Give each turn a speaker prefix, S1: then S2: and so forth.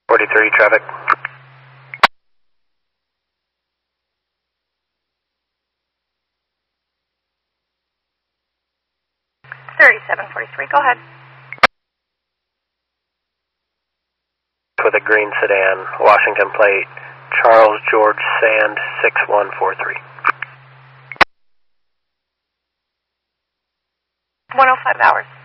S1: 43 traffic.
S2: 3743, go ahead.
S1: With a green sedan, Washington plate, Charles George Sand 6143.
S2: 105 hours.